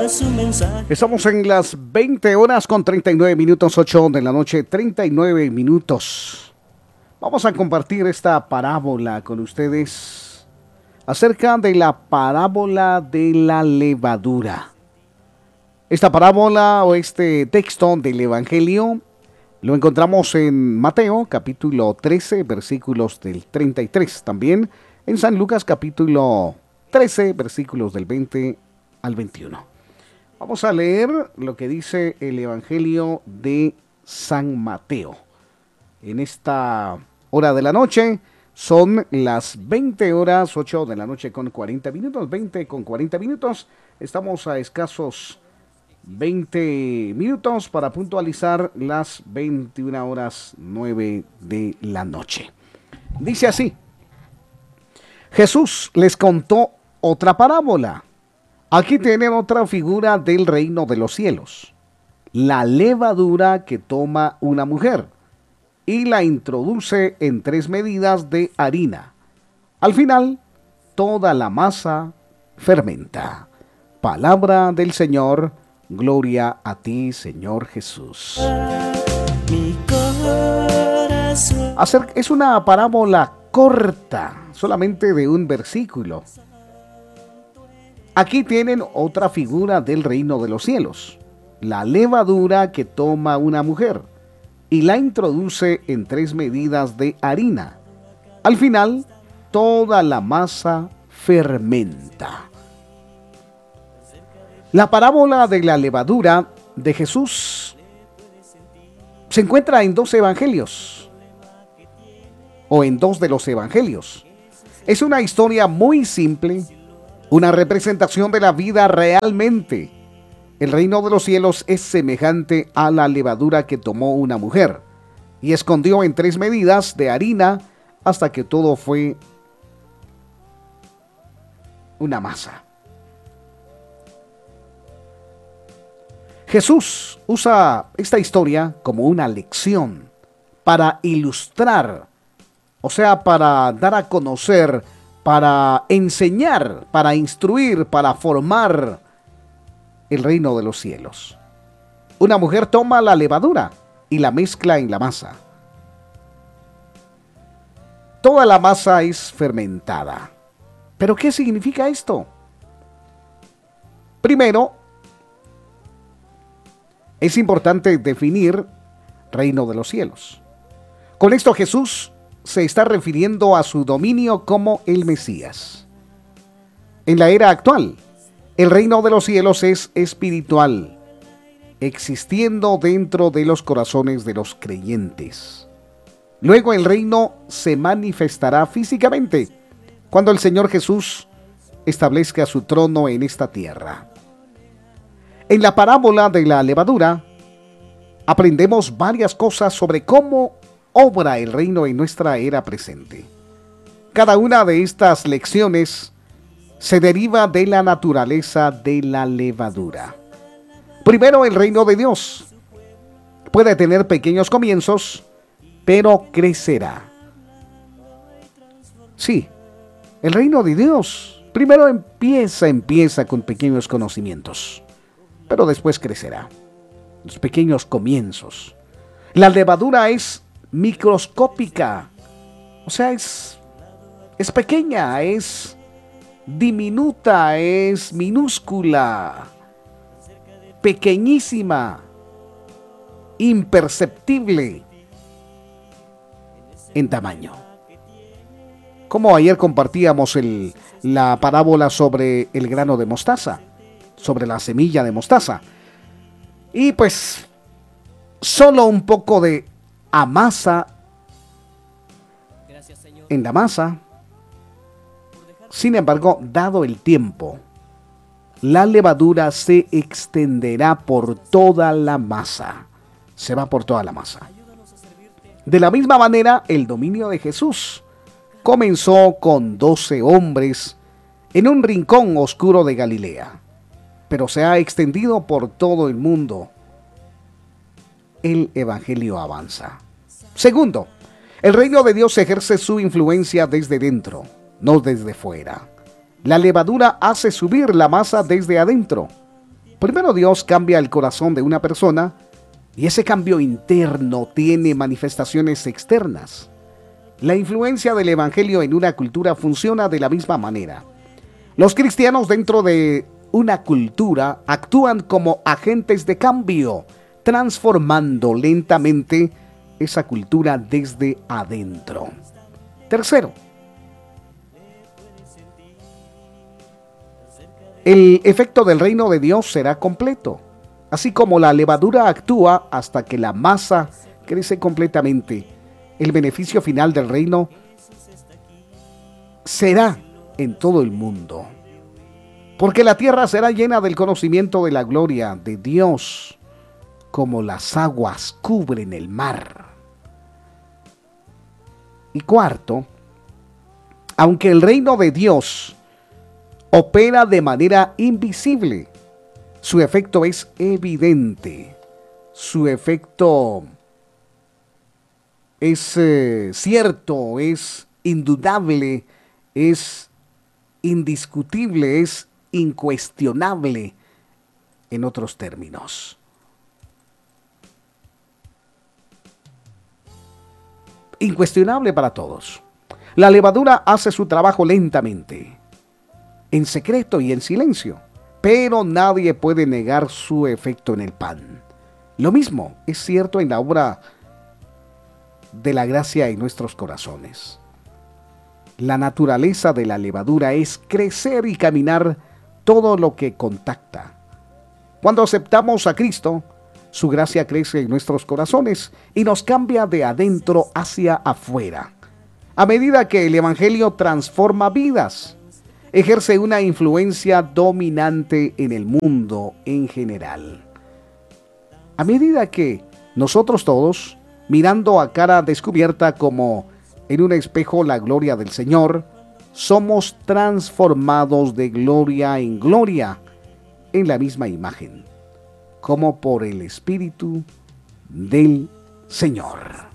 lleva su mensaje. Estamos en las 20 horas con 39 minutos, 8 de la noche, 39 minutos. Vamos a compartir esta parábola con ustedes acerca de la parábola de la levadura. Esta parábola o este texto del Evangelio lo encontramos en Mateo capítulo 13, versículos del 33. También en San Lucas capítulo 13, versículos del 20 al 21. Vamos a leer lo que dice el Evangelio de San Mateo. En esta hora de la noche son las 20 horas, 8 de la noche con 40 minutos, 20 con 40 minutos. Estamos a escasos 20 minutos para puntualizar las 21 horas 9 de la noche. Dice así: Jesús les contó otra parábola. Aquí tienen otra figura del reino de los cielos. La levadura que toma una mujer y la introduce en 3 medidas de harina. Al final, toda la masa fermenta. Palabra del Señor. Gloria a ti, Señor Jesús. Mi corazón. Es una parábola corta, solamente de un versículo. Aquí tienen otra figura del reino de los cielos. La levadura que toma una mujer y la introduce en 3 medidas de harina. Al final, toda la masa fermenta. La parábola de la levadura de Jesús se encuentra en 2 evangelios, o en 2 de los evangelios. Es una historia muy simple, una representación de la vida realmente. El reino de los cielos es semejante a la levadura que tomó una mujer y escondió en 3 medidas de harina hasta que todo fue una masa. Jesús usa esta historia como una lección para ilustrar, o sea, para dar a conocer, para enseñar, para instruir, para formar el reino de los cielos. Una mujer toma la levadura y la mezcla en la masa. Toda la masa es fermentada. ¿Pero qué significa esto? Primero, es importante definir reino de los cielos. Con esto Jesús se está refiriendo a su dominio como el Mesías. En la era actual, el reino de los cielos es espiritual, existiendo dentro de los corazones de los creyentes. Luego el reino se manifestará físicamente cuando el Señor Jesús establezca su trono en esta tierra. En la parábola de la levadura, aprendemos varias cosas sobre cómo obra el reino en nuestra era presente. Cada una de estas lecciones se deriva de la naturaleza de la levadura. Primero, el reino de Dios puede tener pequeños comienzos, pero crecerá. Sí, el reino de Dios primero empieza con pequeños conocimientos, pero después crecerá. Los pequeños comienzos. La levadura es microscópica, o sea, es pequeña, es diminuta, es minúscula, pequeñísima, imperceptible en tamaño. Como ayer compartíamos la parábola sobre el grano de mostaza, sobre la semilla de mostaza. Y pues solo un poco de amasa en la masa. Sin embargo, dado el tiempo, la levadura se extenderá por toda la masa. Se va por toda la masa. De la misma manera, el dominio de Jesús comenzó con 12 hombres en un rincón oscuro de Galilea, pero se ha extendido por todo el mundo. El evangelio avanza. Segundo, el reino de Dios ejerce su influencia desde dentro, no desde fuera. La levadura hace subir la masa desde adentro. Primero Dios cambia el corazón de una persona y ese cambio interno tiene manifestaciones externas. La influencia del Evangelio en una cultura funciona de la misma manera. Los cristianos dentro de una cultura actúan como agentes de cambio, transformando lentamente esa cultura desde adentro. Tercero, el efecto del reino de Dios será completo, así como la levadura actúa hasta que la masa crece completamente. El beneficio final del reino será en todo el mundo, porque la tierra será llena del conocimiento de la gloria de Dios, como las aguas cubren el mar. Y cuarto, aunque el reino de Dios opera de manera invisible, su efecto es evidente, su efecto es cierto, es indudable, es indiscutible, es incuestionable, en otros términos. Incuestionable para todos. La levadura hace su trabajo lentamente, en secreto y en silencio, pero nadie puede negar su efecto en el pan. Lo mismo es cierto en la obra de la gracia en nuestros corazones. La naturaleza de la levadura es crecer y caminar todo lo que contacta. Cuando aceptamos a Cristo, su gracia crece en nuestros corazones y nos cambia de adentro hacia afuera. A medida que el Evangelio transforma vidas, ejerce una influencia dominante en el mundo en general. A medida que nosotros todos, mirando a cara descubierta como en un espejo la gloria del Señor, somos transformados de gloria en gloria en la misma imagen, como por el Espíritu del Señor.